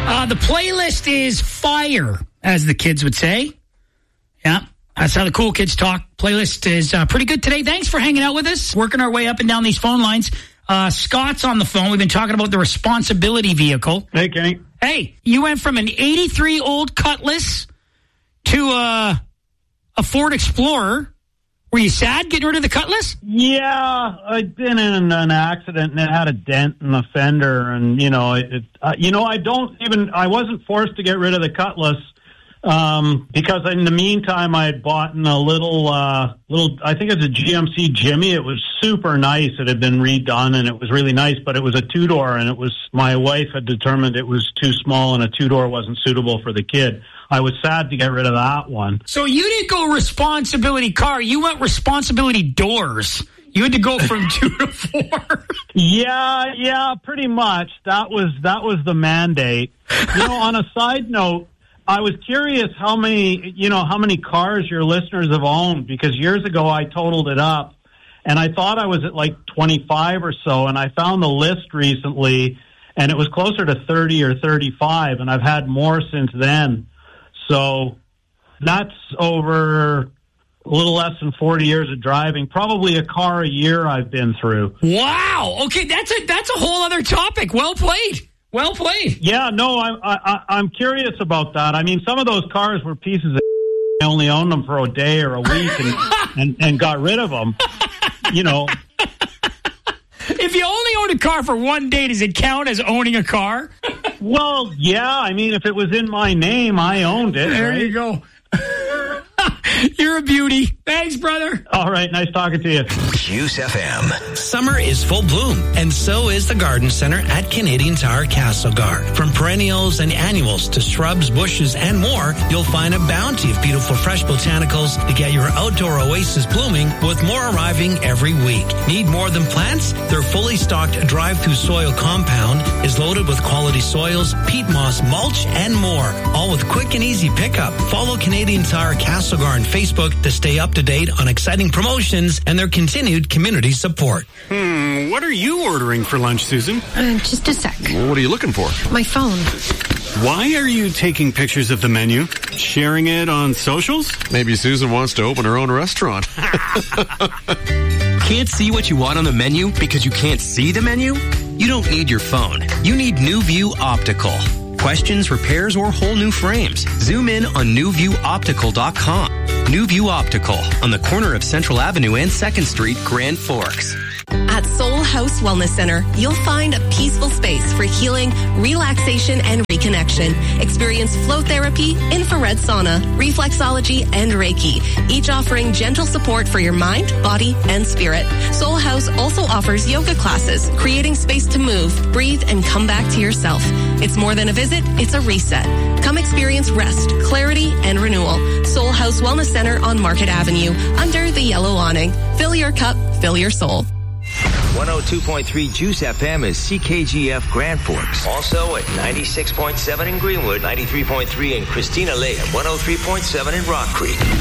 The playlist is fire, as the kids would say. Yeah, that's how the cool kids talk. Playlist is pretty good today. Thanks for hanging out with us, working our way up and down these phone lines. Scott's on the phone. We've been talking about the responsibility vehicle. Hey, Kenny. Hey, you went from an 83 old Cutlass to a Ford Explorer. Were you sad getting rid of the Cutlass? Yeah, I'd been in an accident and it had a dent in the fender, and I wasn't forced to get rid of the Cutlass because in the meantime I had bought a little. I think it's a GMC Jimmy. It was super nice. It had been redone and it was really nice, but it was a 2-door, and my wife had determined it was too small and a 2-door wasn't suitable for the kid. I was sad to get rid of that one. So you didn't go responsibility car. You went responsibility doors. You had to go from 2 to 4. Yeah, pretty much. That was the mandate. On a side note, I was curious how many cars your listeners have owned, because years ago I totaled it up and I thought I was at like 25 or so, and I found the list recently and it was closer to 30 or 35, and I've had more since then. So that's over a little less than 40 years of driving, probably a car a year I've been through. Wow. Okay, that's a whole other topic. Well played. Well played. Yeah, no, I'm curious about that. I mean, some of those cars were pieces of I only owned them for a day or a week and got rid of them. If you only owned a car for one day, does it count as owning a car? Well, yeah. I mean, if it was in my name, I owned it. There right? you go. You're a beauty. Thanks, brother. All right. Nice talking to you. Juice FM. Summer is full bloom, and so is the Garden Center at Canadian Tire Castlegar. From perennials and annuals to shrubs, bushes, and more, you'll find a bounty of beautiful fresh botanicals to get your outdoor oasis blooming, with more arriving every week. Need more than plants? Their fully stocked drive-through soil compound is loaded with quality soils, peat moss, mulch, and more, all with quick and easy pickup. Follow Canadian Tire Castlegar on Facebook to stay up to date on exciting promotions and their continued community support. What are you ordering for lunch, Susan? Just a sec. What are you looking for? My phone. Why are you taking pictures of the menu? Sharing it on socials? Maybe Susan wants to open her own restaurant. Can't see what you want on the menu because you can't see the menu? You don't need your phone. You need New View Optical. Questions, repairs, or whole new frames? Zoom in on newviewoptical.com. New View Optical on the corner of Central Avenue and 2nd Street, Grand Forks. At Soul House Wellness Center, you'll find a peaceful space for healing, relaxation, and reconnection. Experience flow therapy, infrared sauna, reflexology, and Reiki, each offering gentle support for your mind, body, and spirit. Soul House also offers yoga classes, creating space to move, breathe, and come back to yourself. It's more than a visit, it's a reset. Come experience rest, clarity, and renewal. Soul House Wellness Center on Market Avenue, under the yellow awning. Fill your cup, fill your soul. 102.3 Juice FM is CKGF Grand Forks. Also at 96.7 in Greenwood, 93.3 in Christina Lake, 103.7 in Rock Creek.